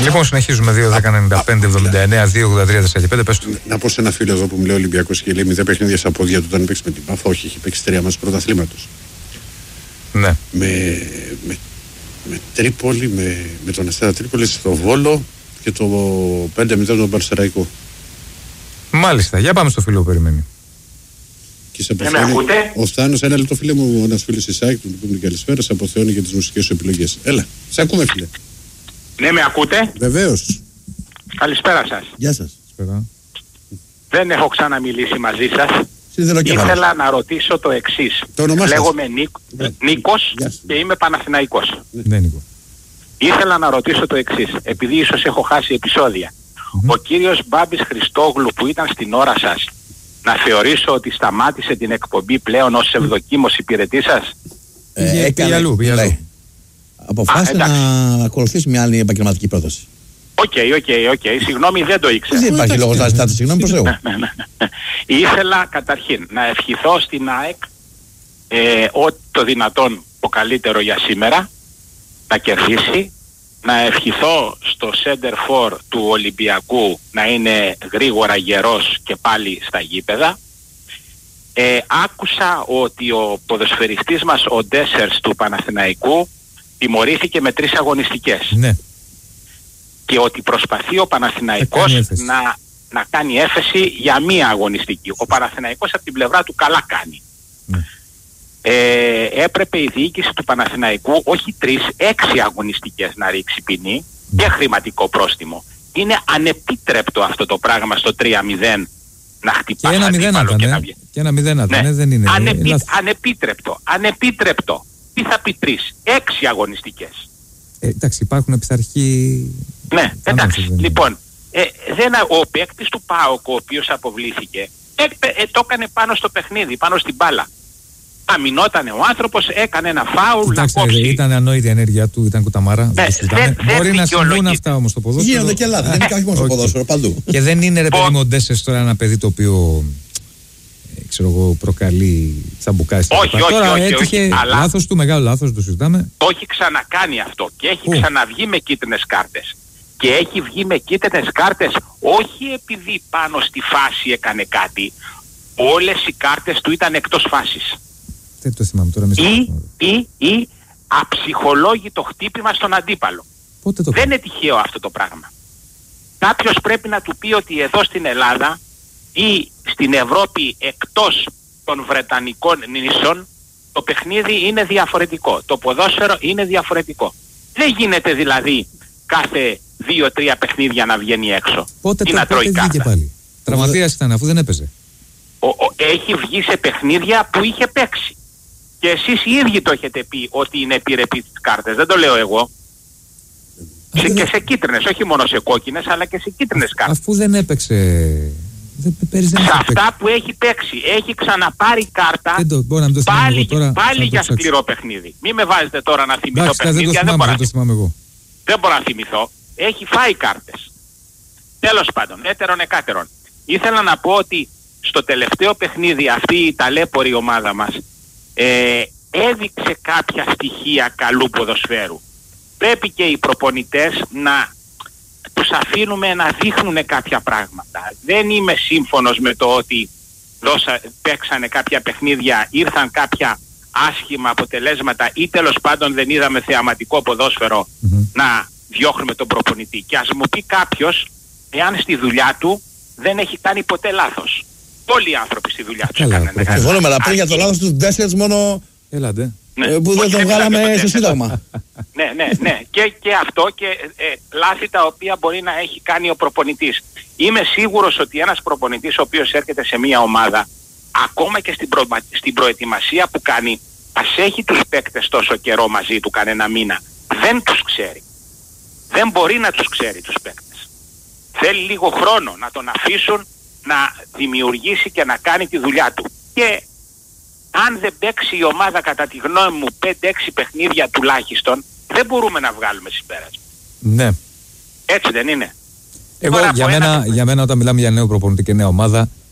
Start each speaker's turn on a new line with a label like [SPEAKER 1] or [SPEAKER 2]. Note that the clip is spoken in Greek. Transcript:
[SPEAKER 1] Λοιπόν, συνεχίζουμε 2-10-95-79-2-83-45. Πες του.
[SPEAKER 2] Να πω σε ένα φίλο εδώ που μου λέει Ολυμπιακός και λέει 0 παιχνίδια στα πόδια του όταν παίξει με την Πάφα. Όχι, έχει παίξει 3 μας πρωταθλήματος.
[SPEAKER 1] Ναι.
[SPEAKER 2] Με Τρίπολη, με τον Αστέρα Τρίπολη στο Βόλο και το 5-0 τον Παρσεραϊκό.
[SPEAKER 1] Μάλιστα, για πάμε στο φίλο που περιμένει.
[SPEAKER 2] Και σε αποθεώνει, ο Θάνος, ένα λεπτό φίλε μου, ένας φίλος της ΑΕΚ, του πούμε την καλησπέρα, σε αποθεώνει για τις μουσικές σου επιλογές. Έλα, σε ακούμε φίλε.
[SPEAKER 3] Ναι, με ακούτε?
[SPEAKER 2] Βεβαίως.
[SPEAKER 3] Καλησπέρα σας.
[SPEAKER 2] Γεια σας.
[SPEAKER 3] Δεν έχω ξαναμιλήσει μαζί σας. Ήθελα να ρωτήσω το εξής. Λέγομαι Νίκος και είμαι Παναθηναϊκός.
[SPEAKER 1] Ναι, Νίκο.
[SPEAKER 3] Ήθελα να ρωτήσω το εξής, επειδή ίσως έχω χάσει επεισόδια. Ο κύριος Μπάμπης Χριστόγλου που ήταν στην ώρα σας, να θεωρήσω ότι σταμάτησε την εκπομπή πλέον ως ευδοκίμος υπηρετή σας?
[SPEAKER 4] Πήγε αλλού. Αποφάσισε να ακολουθήσει μια άλλη επαγγελματική πρόταση.
[SPEAKER 3] Οκ. Συγγνώμη, δεν το ήξερα.
[SPEAKER 4] Δεν υπάρχει λόγος να ζητάτε συγγνώμη προς Θεού.
[SPEAKER 3] Ήθελα καταρχήν να ευχηθώ στην ΑΕΚ ό,τι το δυνατόν το καλύτερο για σήμερα, να κερδίσει, να ευχηθώ στο center for του Ολυμπιακού να είναι γρήγορα γερός και πάλι στα γήπεδα. Άκουσα ότι ο ποδοσφαιριστής μας, ο Ντέσσερς του Παναθηναϊκού, τιμωρήθηκε με 3 αγωνιστικές.
[SPEAKER 1] Ναι.
[SPEAKER 3] Και ότι προσπαθεί ο Παναθηναϊκός να κάνει έφεση για 1 αγωνιστική. Ο Παναθηναϊκός από την πλευρά του καλά κάνει.
[SPEAKER 1] Ναι.
[SPEAKER 3] Έπρεπε η διοίκηση του Παναθηναϊκού όχι 3, 6 αγωνιστικές να ρίξει ποινή και χρηματικό πρόστιμο. Είναι ανεπίτρεπτο αυτό το πράγμα στο 3-0 να χτυπάς αντίπαλο και να βγει.
[SPEAKER 1] Και 1-0 δεν είναι.
[SPEAKER 3] Ανεπίτρεπτο. Τι θα πει 3, 6 αγωνιστικές.
[SPEAKER 1] Εντάξει, υπάρχουν πειθαρχοί.
[SPEAKER 3] Ναι, εντάξει. Λοιπόν, ο παίκτης του ΠΑΟΚ, ο οποίος αποβλήθηκε, το έκανε πάνω στο παιχνίδι, πάνω στην μπάλα. Αμυνότανε ο άνθρωπος, έκανε ένα φάουλ.
[SPEAKER 1] Κοιτάξτε, να κόψει. Ήταν ανόητη η ενέργεια του, ήταν κουταμάρα. Μπορεί να συμβούν αυτά όμως στο ποδόσφαιρο.
[SPEAKER 4] Γίνονται και λάθη, δεν είναι μόνο στο ποδόσφαιρο, παντού.
[SPEAKER 1] Και δεν είναι ρε παιδί μου ο Ντέσσερς τώρα ένα παιδί το οποίο ξέρω εγώ προκαλεί τσαμπουκάκι.
[SPEAKER 3] Όχι.
[SPEAKER 1] Έτυχε λάθος του, μεγάλο λάθος, το συζητάμε.
[SPEAKER 3] Το έχει ξανακάνει αυτό και έχει ξαναβγεί με κίτρινες κάρτες. Και έχει βγει με κίτρινες κάρτες όχι επειδή πάνω στη φάση έκανε κάτι. Όλες οι κάρτες του ήταν εκτός φάσης.
[SPEAKER 1] Δεν το θυμάμαι τώρα.
[SPEAKER 3] Ή αψυχολόγητο χτύπημα στον αντίπαλο. Δεν είναι τυχαίο αυτό το πράγμα. Κάποιος πρέπει να του πει ότι εδώ στην Ελλάδα ή στην Ευρώπη εκτός των Βρετανικών νήσων το παιχνίδι είναι διαφορετικό. Το ποδόσφαιρο είναι διαφορετικό. Δεν γίνεται δηλαδή κάθε 2-3 παιχνίδια να βγαίνει έξω.
[SPEAKER 1] Πότε βγήκε πάλι? Τραυματίας ήταν αφού δεν έπαιζε.
[SPEAKER 3] Έχει βγει σε παιχνίδια που είχε παίξει. Και εσείς οι ίδιοι το έχετε πει ότι είναι επιρρεπή τις κάρτες. Δεν το λέω εγώ. Και σε κίτρινες, όχι μόνο σε κόκκινες, αλλά και σε κίτρινες κάρτες.
[SPEAKER 1] Αφού δεν έπαιξε.
[SPEAKER 3] Σε αυτά που έχει παίξει, έχει ξαναπάρει κάρτα πάλι για σκληρό παιχνίδι. Μην με βάζετε τώρα να θυμηθώ παιχνίδια. Δεν μπορώ να θυμηθώ. Έχει φάει κάρτες. Τέλος πάντων, έτερον εκάτερον. Ήθελα να πω ότι στο τελευταίο παιχνίδι αυτή η ταλέπορη ομάδα μας έδειξε κάποια στοιχεία καλού ποδοσφαίρου. Πρέπει και οι προπονητές να τους αφήνουμε να δείχνουν κάποια πράγματα. Δεν είμαι σύμφωνος με το ότι παίξανε κάποια παιχνίδια, ήρθαν κάποια άσχημα αποτελέσματα ή τέλος πάντων δεν είδαμε θεαματικό ποδόσφαιρο να διώχνουμε τον προπονητή. Και ας μου πει κάποιος εάν στη δουλειά του δεν έχει κάνει ποτέ λάθος. Όλοι οι άνθρωποι στη δουλειά τους έκαναν.
[SPEAKER 4] Εγώ με πριν για το λάθος του Ντέσσερς μόνο που δεν το βγάλαμε στο Σύνταγμα.
[SPEAKER 3] Ναι. Και αυτό και λάθη τα οποία μπορεί να έχει κάνει ο προπονητής. Είμαι σίγουρος ότι ένας προπονητής ο οποίος έρχεται σε μια ομάδα, ακόμα και στην προετοιμασία που κάνει, ας έχει τους παίκτες τόσο καιρό μαζί του, κανένα μήνα, δεν τους ξέρει. Δεν μπορεί να τους ξέρει τους παίκτες. Θέλει λίγο χρόνο να τον αφήσουν να δημιουργήσει και να κάνει τη δουλειά του. Και αν δεν παίξει η ομάδα κατά τη γνώμη μου 5-6 παιχνίδια τουλάχιστον, δεν μπορούμε να βγάλουμε συμπέρασμα.
[SPEAKER 1] Ναι.
[SPEAKER 3] Έτσι δεν είναι?
[SPEAKER 1] Εγώ για μένα όταν μιλάμε για νέο προπονητή και νέα ομάδα,